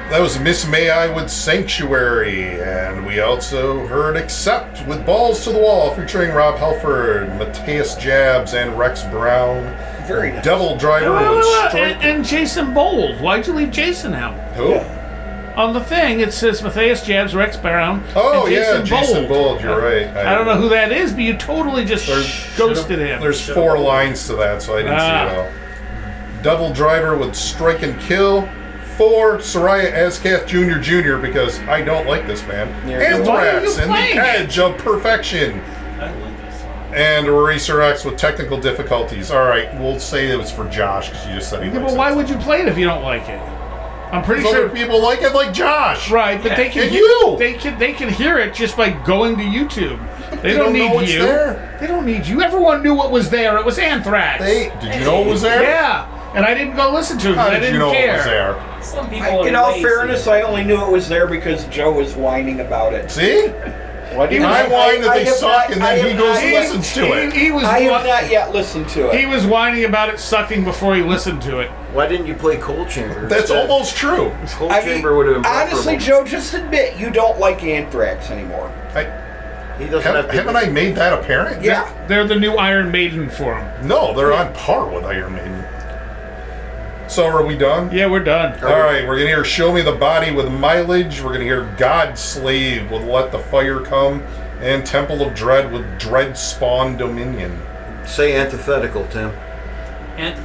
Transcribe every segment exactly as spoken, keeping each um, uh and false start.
That was Miss May I with Sanctuary, and we also heard Accept with Balls to the Wall, featuring Rob Halford, Matthias Jabs, and Rex Brown. Very nice. Devil Driver Wait, wait, with wait, Strike. and, and Jason Bold. Why'd you leave Jason out? Who? Yeah. On the thing, it says Matthias Jabs, Rex Brown, Oh, and yeah, Jason Jason Bold. Bold, you're right. I don't know who that is, but you totally just There's- ghosted him. There's four lines to that, so I didn't Ah. see it all. Devil Driver with Strike and Kill. Four, Soraya Ascath Junior Junior, because I don't like this band. Yeah. Why are you Anthrax and playing the it? Edge of Perfection. I love this song. And Eraser X with Technical Difficulties. All right, we'll say it was for Josh, because you just said he Yeah, likes but why it. would you play it if you don't like it? I'm pretty Because sure. other people like it, like Josh. Right, but they can And you! they can they can hear it just by going to YouTube. They, They don't, don't need know it's you. there. They don't need you. Everyone knew what was there. It was Anthrax. They, did you know it was there? Yeah, and I didn't go listen to it How because I did didn't you know care. it was there? Some people I, are in all lazy. fairness, I only knew it was there because Joe was whining about it. See? What do you I mean? whine that I they have suck, not- and I then he have goes not and yet- listens to He, it. he was I have whi- not yet listened to it. he was whining about it sucking before he listened to it. Why didn't you play Cold Chamber? That's instead? almost true. Cold I mean, Chamber would have been honestly, preferable. Joe, just admit you don't like Anthrax anymore. I, He doesn't have, have to. haven't I made that apparent? Yeah. They're the new Iron Maiden for him. No, they're on par with Iron Maiden. So are we done? Yeah, we're done. All right, we're gonna hear "Show Me the Body" with Mileage. We're gonna hear "God Slave" with "Let the Fire Come," and "Temple of Dread" with "Dread Spawn Dominion." Say antithetical, Tim. Ant-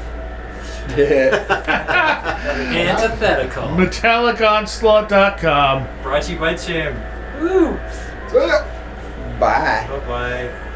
Yeah. antithetical. Metallic Onslaught dot com. Brought to you by Tim. Woo! Bye. Bye bye.